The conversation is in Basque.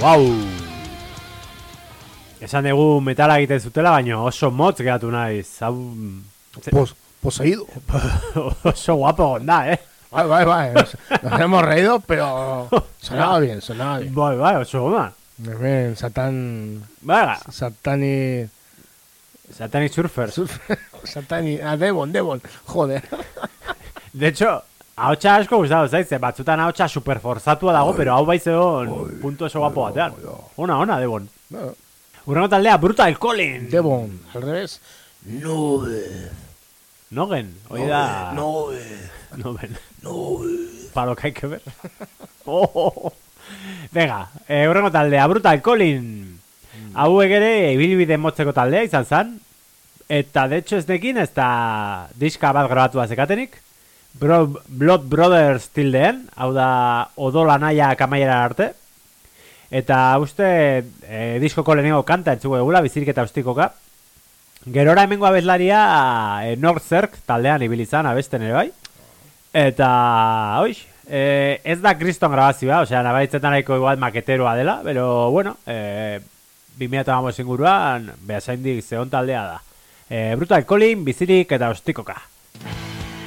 Wow! Esan dugu metala egiten zutela, baina oso motz geratu naiz. Poseído. Oso guapo gonda, Vai. Nos hemos reído, pero sonaba bien. Bai, oso goma. Bien, Satán... Baga. Satani Surfers. Satani... Devon, joder. De hecho, ahotsa asko gustatu zaize, batzutan ahotsa superforzatua dago, pero hau baizeon punto oso guapo batean. Ona, Devon. Urrengo taldea, Brutal Calling. Devon, al revés. Nogen, hoi da... Noven. Para lo que hay que ver. Venga, urrengo taldea, Brutal Calling. Hauek ere, ibilbide motzeko taldea izan zan. Eta, de hecho, ez nekin, ez da diska bat grabatua zekatenik. Blood Brothers tildeen, hau da odola naia kamaiera arte. Eta uste diskoko lehenengo kanta entzuko egula, bizirik eta ustikoka. Gerora hemengo abeslaria North Cirque taldean ibilizan abesten ere bai. Eta, hoix, ez da kriston grabazioa, osea, nabaritzetan nahiko igual maketeroa dela, pero, bueno, 2015 inguruan, behasaindik zehon taldea da. Brutal Calling, bizirik eta ustikoka.